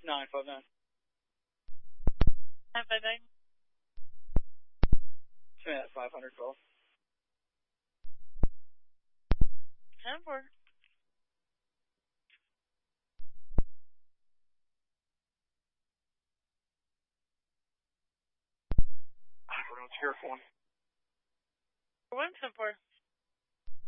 959. 959. 500 call. 10-4. We're on Sheriff 1. 110-4.